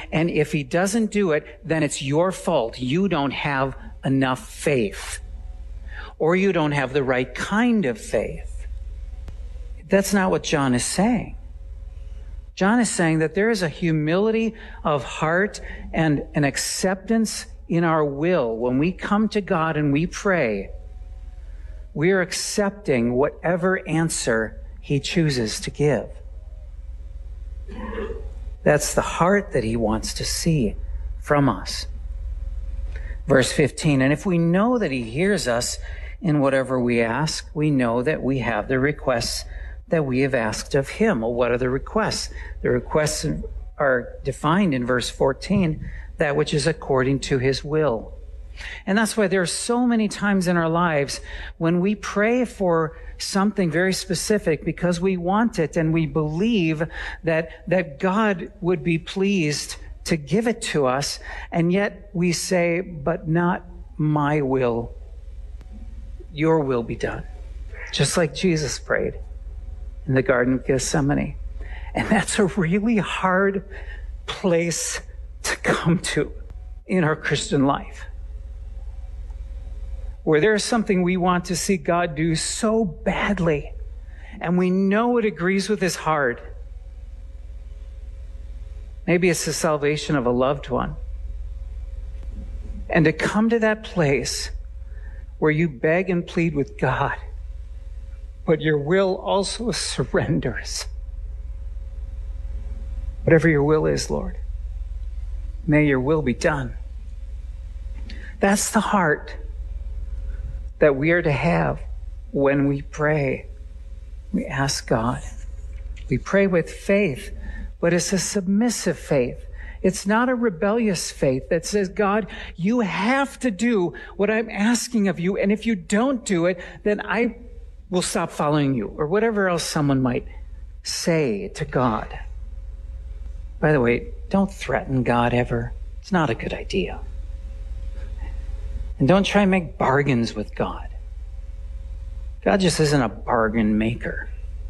And if he doesn't do it, then it's your fault. You don't have enough faith. Or you don't have the right kind of faith. That's not what John is saying. John is saying that there is a humility of heart and an acceptance in our will. When we come to God and we pray, we are accepting whatever answer he chooses to give. That's the heart that he wants to see from us. Verse 15, and if we know that he hears us in whatever we ask, we know that we have the requests that we have asked of him. Well, what are the requests? The requests are defined in verse 14, that which is according to his will. And that's why there are so many times in our lives when we pray for something very specific because we want it and we believe that God would be pleased to give it to us, and yet we say, but not my will. Your will be done. Just like Jesus prayed in the Garden of Gethsemane. And that's a really hard place to come to in our Christian life, where there's something we want to see God do so badly, and we know it agrees with his heart. Maybe it's the salvation of a loved one. And to come to that place where you beg and plead with God, but your will also surrenders. Whatever your will is, Lord, may your will be done. That's the heart that we are to have when we pray. We ask God. We pray with faith, but it's a submissive faith. It's not a rebellious faith that says, God, you have to do what I'm asking of you, and if you don't do it, then I will stop following you, or whatever else someone might say to God. By the way, don't threaten God ever. It's not a good idea. And don't try and make bargains with God. God just isn't a bargain maker.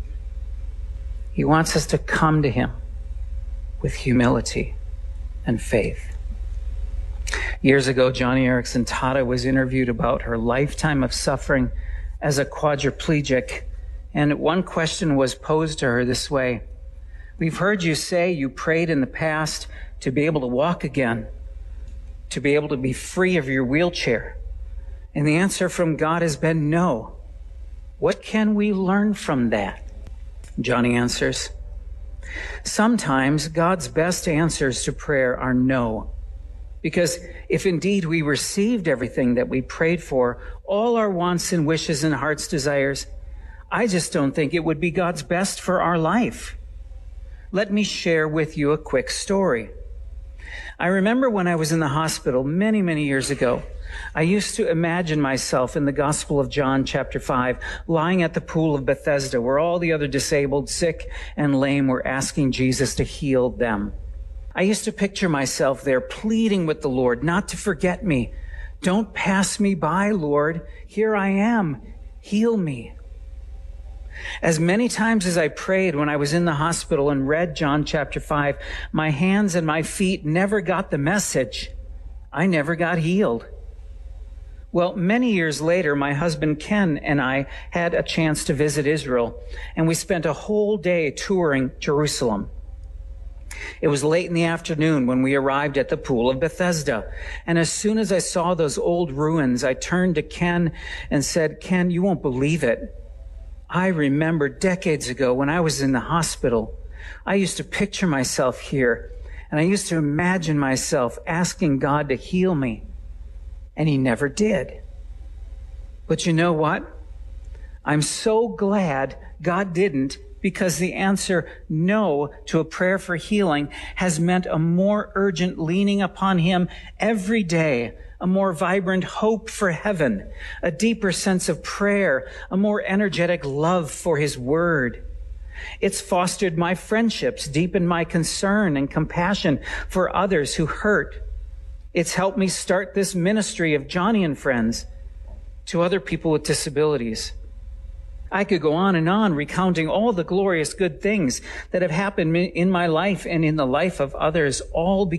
He wants us to come to him with humility and faith. Years ago, Joni Eareckson Tada was interviewed about her lifetime of suffering as a quadriplegic, and one question was posed to her this way: we've heard you say you prayed in the past to be able to walk again, to be able to be free of your wheelchair. And the answer from God has been no. What can we learn from that? Joni answers, sometimes God's best answers to prayer are no. Because if indeed we received everything that we prayed for, all our wants and wishes and heart's desires, I just don't think it would be God's best for our life. Let me share with you a quick story. I remember when I was in the hospital many, many years ago, I used to imagine myself in the Gospel of John chapter 5, lying at the pool of Bethesda, where all the other disabled, sick, and lame were asking Jesus to heal them. I used to picture myself there pleading with the Lord not to forget me. Don't pass me by, Lord. Here I am. Heal me. As many times as I prayed when I was in the hospital and read John chapter 5, my hands and my feet never got the message. I never got healed. Well, many years later, my husband Ken and I had a chance to visit Israel, and we spent a whole day touring Jerusalem. It was late in the afternoon when we arrived at the pool of Bethesda, and as soon as I saw those old ruins, I turned to Ken and said, Ken, you won't believe it. I remember decades ago when I was in the hospital, I used to picture myself here, and I used to imagine myself asking God to heal me, and he never did. But you know what? I'm so glad God didn't, because the answer no to a prayer for healing has meant a more urgent leaning upon him every day, a more vibrant hope for heaven, a deeper sense of prayer, a more energetic love for his word. It's fostered my friendships, deepened my concern and compassion for others who hurt. It's helped me start this ministry of Joni and Friends to other people with disabilities. I could go on and on recounting all the glorious good things that have happened in my life and in the life of others, all